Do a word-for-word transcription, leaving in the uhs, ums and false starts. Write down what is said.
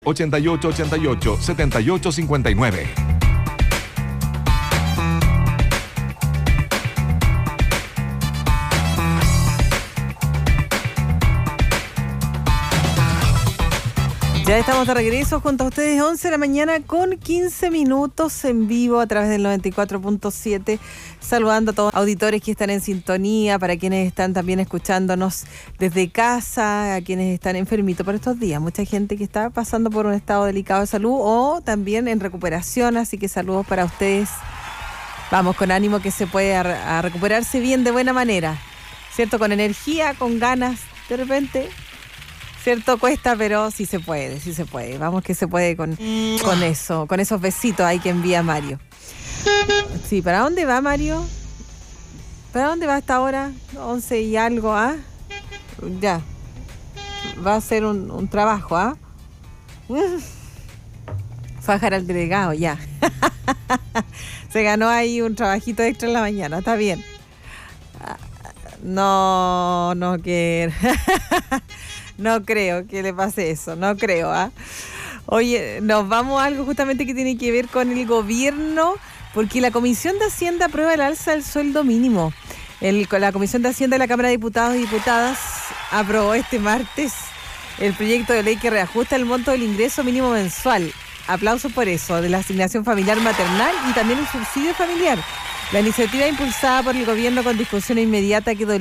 ochenta y ocho ochenta y ocho, setenta y ocho cincuenta y nueve. Ya estamos de regreso junto a ustedes, once de la mañana con quince minutos en vivo a través del noventa y cuatro punto siete, saludando a todos los auditores que están en sintonía, para quienes están también escuchándonos desde casa, a quienes están enfermitos por estos días, mucha gente que está pasando por un estado delicado de salud o también en recuperación, así que saludos para ustedes. Vamos, con ánimo que se puede a, a recuperarse bien de buena manera, ¿cierto? Con energía, con ganas, de repente... Cierto, cuesta, pero sí se puede, sí se puede. Vamos que se puede con, con eso, con esos besitos ahí que envía Mario. Sí, ¿para dónde va Mario? ¿Para dónde va hasta ahora? Once y algo, ¿ah? Ya. Va a hacer un, un trabajo, ¿ah? Fajar al delegado, ya. Se ganó ahí un trabajito extra en la mañana, está bien. No, no quiero. No creo que le pase eso, no creo, ¿ah? Oye, nos vamos a algo justamente que tiene que ver con el gobierno, porque la Comisión de Hacienda aprueba el alza del sueldo mínimo. El, la Comisión de Hacienda de la Cámara de Diputados y Diputadas aprobó este martes el proyecto de ley que reajusta el monto del ingreso mínimo mensual. Aplausos por eso, de la asignación familiar maternal y también el subsidio familiar. La iniciativa impulsada por el gobierno con discusión inmediata quedó